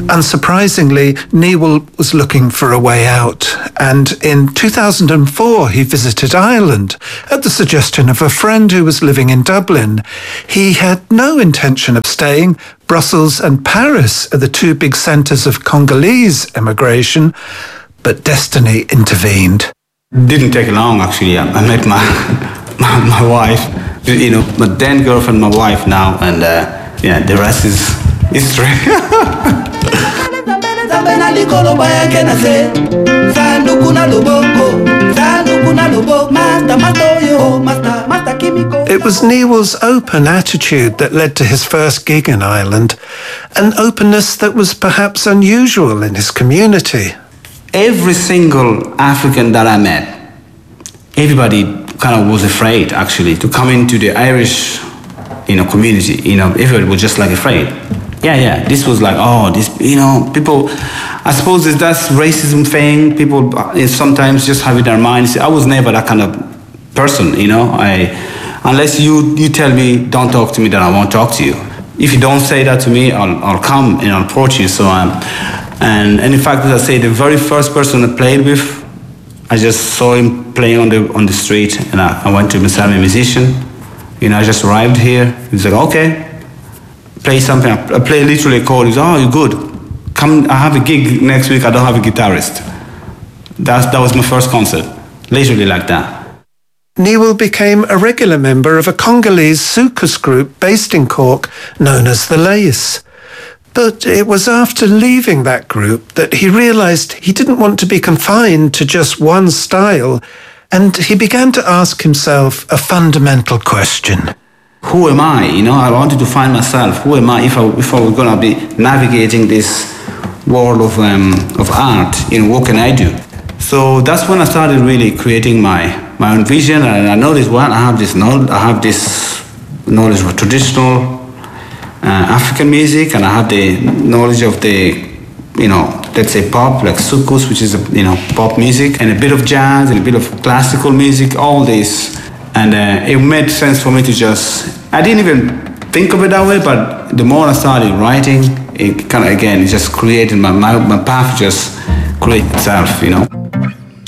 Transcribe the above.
Unsurprisingly, Newell was looking for a way out, and in 2004 he visited Ireland at the suggestion of a friend who was living in Dublin. He had no intention of staying. Brussels and Paris are the two big centres of Congolese emigration, but destiny intervened. Didn't take long, actually. I met my wife, my then girlfriend, my wife now, and the rest is history. It was Newell's open attitude that led to his first gig in Ireland, an openness that was perhaps unusual in his community. Every single African that I met, everybody kind of was afraid, actually, to come into the Irish, community. Everybody was just like afraid. Yeah. This was like, people. I suppose that's racism thing. People sometimes just have it in their minds. I was never that kind of person. Unless you tell me don't talk to me, then I won't talk to you. If you don't say that to me, I'll come and I'll approach you. So and in fact, as I say, the very first person I played with, I just saw him playing on the street, and I went to him and said, I'm a musician. I just arrived here. He's like, okay, play something. I play literally a chord. He's like, oh, you're good. Come, I have a gig next week. I don't have a guitarist. That was my first concert, literally like that. Newell became a regular member of a Congolese soukous group based in Cork known as the Lace. But it was after leaving that group that he realised he didn't want to be confined to just one style, and he began to ask himself a fundamental question. Who am I? I wanted to find myself. Who am I if I was going to be navigating this world of art? What can I do? So that's when I started really creating my own vision, and I noticed, I have this knowledge of traditional African music, and I have the knowledge of the, let's say pop, like soukous, which is, pop music, and a bit of jazz, and a bit of classical music, all this. And it made sense for me to I didn't even think of it that way, but the more I started writing, it kind of, again, it just created my path just create itself,